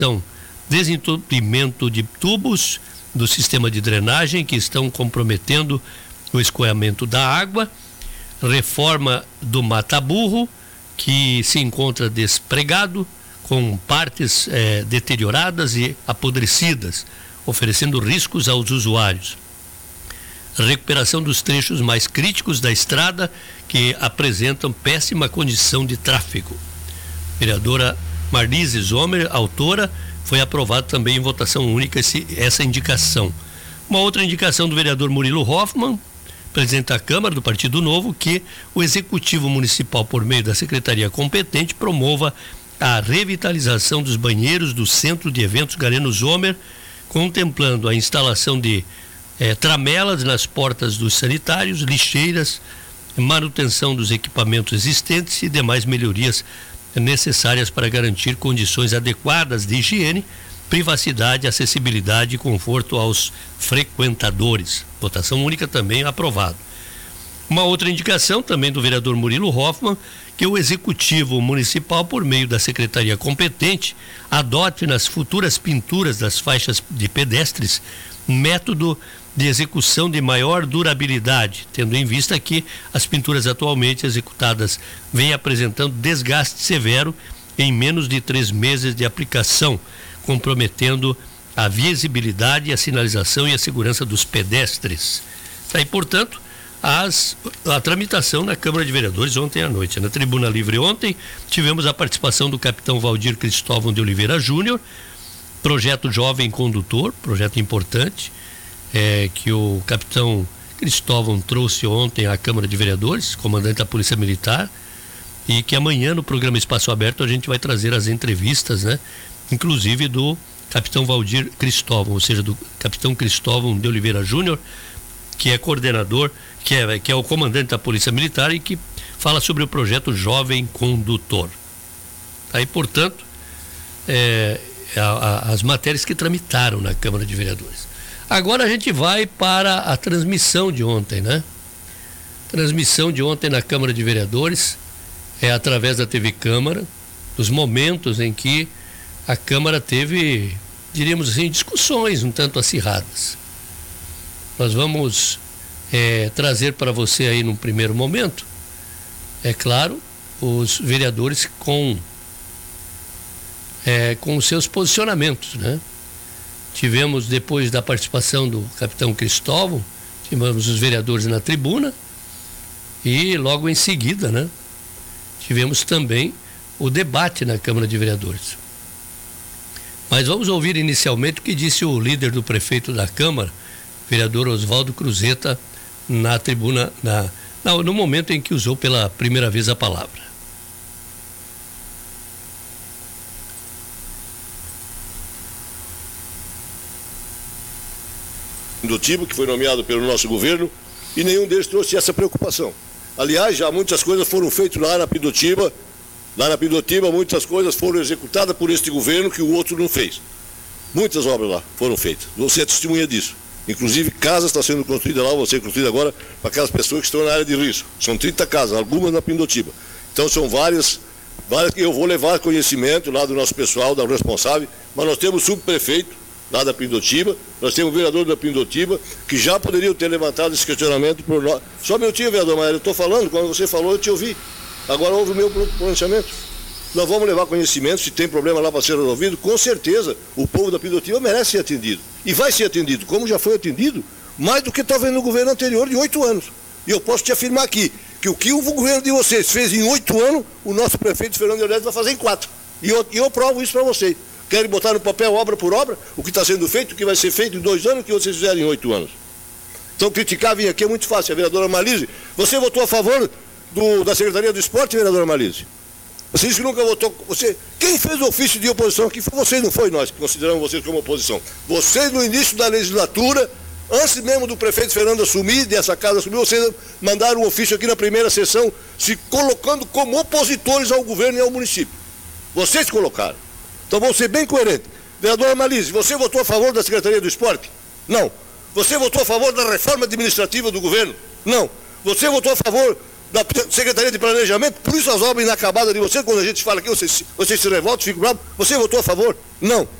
Então, desentupimento de tubos do sistema de drenagem que estão comprometendo o escoamento da água, reforma do mata-burro que se encontra despregado, com partes deterioradas e apodrecidas, oferecendo riscos aos usuários. Recuperação dos trechos mais críticos da estrada que apresentam péssima condição de tráfego. Vereadora Marlise Zomer, autora, foi aprovado também em votação única essa indicação. Uma outra indicação do vereador Murilo Hoffmann, presidente da Câmara do Partido Novo, que o Executivo Municipal, por meio da Secretaria competente, promova a revitalização dos banheiros do Centro de Eventos Galeno Zomer, contemplando a instalação de tramelas nas portas dos sanitários, lixeiras, manutenção dos equipamentos existentes e demais melhorias necessárias para garantir condições adequadas de higiene, privacidade, acessibilidade e conforto aos frequentadores. Votação única também aprovado. Uma outra indicação também do vereador Murilo Hoffmann, que o Executivo Municipal, por meio da Secretaria competente, adote nas futuras pinturas das faixas de pedestres método de execução de maior durabilidade, tendo em vista que as pinturas atualmente executadas vêm apresentando desgaste severo em menos de 3 meses de aplicação, comprometendo a visibilidade, a sinalização e a segurança dos pedestres. Daí, portanto, a tramitação na Câmara de Vereadores ontem à noite. Na Tribuna Livre ontem, tivemos a participação do capitão Valdir Cristóvão de Oliveira Júnior, projeto Jovem Condutor, projeto importante, que o capitão Cristóvão trouxe ontem à Câmara de Vereadores, comandante da Polícia Militar, e que amanhã no programa Espaço Aberto a gente vai trazer as entrevistas, né? Inclusive do capitão Valdir Cristóvão, ou seja, do capitão Cristóvão de Oliveira Júnior, que é coordenador, que é o comandante da Polícia Militar e que fala sobre o projeto Jovem Condutor. Aí, portanto, as matérias que tramitaram na Câmara de Vereadores. Agora a gente vai para a transmissão de ontem, né? Transmissão de ontem na Câmara de Vereadores, através da TV Câmara, dos momentos em que a Câmara teve, diríamos assim, discussões um tanto acirradas. Nós vamos trazer para você aí num primeiro momento, é claro, os vereadores com os seus posicionamentos, né? Tivemos, depois da participação do capitão Cristóvão, tivemos os vereadores na tribuna e logo em seguida, né, tivemos também o debate na Câmara de Vereadores. Mas vamos ouvir inicialmente o que disse o líder do prefeito da Câmara, vereador Oswaldo Cruzeta, na tribuna, no momento em que usou pela primeira vez a palavra. Do tipo que foi nomeado pelo nosso governo, e nenhum deles trouxe essa preocupação. Aliás, já muitas coisas foram feitas lá na Pindotiba. Lá na Pindotiba, muitas coisas foram executadas por este governo que o outro não fez. Muitas obras lá foram feitas. Você é testemunha disso. Inclusive, casas estão sendo construídas lá, vão ser construídas agora para aquelas pessoas que estão na área de risco. São 30 casas, algumas na Pindotiba. Então, são várias que eu vou levar conhecimento lá do nosso pessoal, da responsável, mas nós temos subprefeito lá da Pindotiba, nós temos o vereador da Pindotiba, que já poderiam ter levantado esse questionamento por nós. Só um minutinho, vereador Maia, eu estou falando, quando você falou, eu te ouvi. Agora ouve o meu pronunciamento. Nós vamos levar conhecimento, se tem problema lá para ser resolvido, com certeza o povo da Pindotiba merece ser atendido. E vai ser atendido, como já foi atendido, mais do que estava no governo anterior de 8 anos. E eu posso te afirmar aqui, que o que o governo de vocês fez em 8 anos, o nosso prefeito Fernando Leonardo vai fazer em 4. E eu provo isso para vocês. Querem botar no papel obra por obra, o que está sendo feito, o que vai ser feito em 2 anos, o que vocês fizeram em 8 anos. Então criticar vir aqui é muito fácil. A vereadora Marlise, você votou a favor da Secretaria do Esporte, vereadora Marlise? Você disse que nunca votou. Quem fez o ofício de oposição aqui foi vocês, não foi nós, que consideramos vocês como oposição. Vocês, no início da legislatura, antes mesmo do prefeito Fernando assumir, dessa casa assumir, vocês mandaram um ofício aqui na primeira sessão, se colocando como opositores ao governo e ao município. Vocês colocaram. Então vamos ser bem coerentes. Vereadora Marlise, você votou a favor da Secretaria do Esporte? Não. Você votou a favor da reforma administrativa do governo? Não. Você votou a favor da Secretaria de Planejamento, por isso as obras inacabadas de vocês, quando a gente fala aqui, vocês se revoltam, ficam bravos, você votou a favor? Não.